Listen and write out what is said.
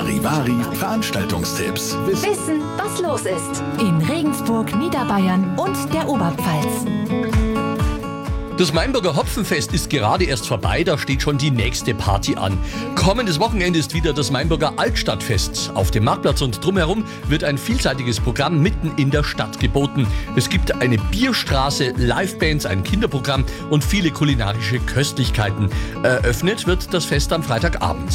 Charivari Veranstaltungstipps. Wissen, was los ist. In Regensburg, Niederbayern und der Oberpfalz. Das Mainburger Hopfenfest ist gerade erst vorbei, da steht schon die nächste Party an. Kommendes Wochenende ist wieder das Mainburger Altstadtfest. Auf dem Marktplatz und drumherum wird ein vielseitiges Programm mitten in der Stadt geboten. Es gibt eine Bierstraße, Livebands, ein Kinderprogramm und viele kulinarische Köstlichkeiten. Eröffnet wird das Fest am Freitagabend.